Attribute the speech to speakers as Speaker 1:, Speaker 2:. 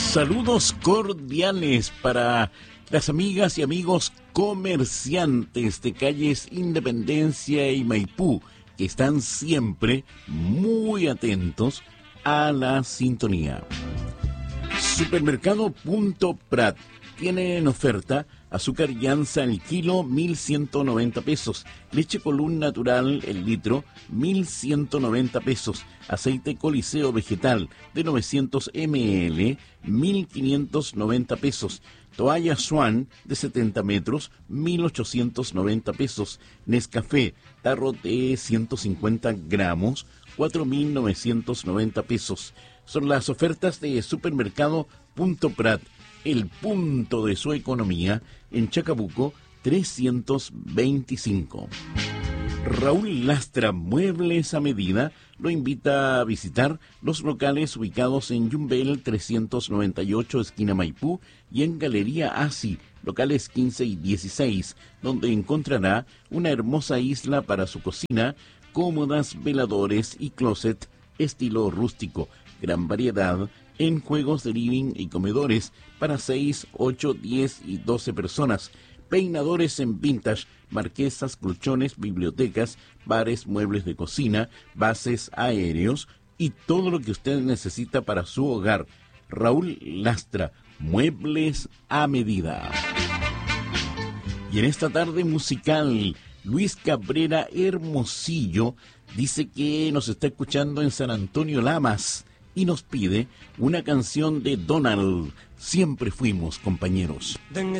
Speaker 1: Saludos cordiales para las amigas y amigos comerciantes de calles Independencia y Maipú, que están siempre muy atentos a la sintonía. Supermercado Punto Prat tiene en oferta azúcar llanza el kilo 1.190 pesos, leche Colún natural el litro 1.190 pesos, aceite Coliseo vegetal de 900 ml 1.590 pesos, toalla Swan de 70 metros 1.890 pesos, Nescafé tarro de 150 gramos 4.990 pesos. Son las ofertas de Supermercado Punto Prat, el punto de su economía en Chacabuco 325. Raúl Lastra Muebles a Medida lo invita a visitar los locales ubicados en Yumbel 398 esquina Maipú y en Galería Asi, locales 15 y 16, donde encontrará una hermosa isla para su cocina, cómodas, veladores y closet estilo rústico, gran variedad en juegos de living y comedores para 6, 8, 10 y 12 personas, peinadores en vintage, marquesas, colchones, bibliotecas, bares, muebles de cocina, bases aéreos y todo lo que usted necesita para su hogar. Raúl Lastra, Muebles a Medida. Y en esta tarde musical, Luis Cabrera Hermosillo dice que nos está escuchando en San Antonio Lamas y nos pide una canción de Donald, Siempre fuimos compañeros.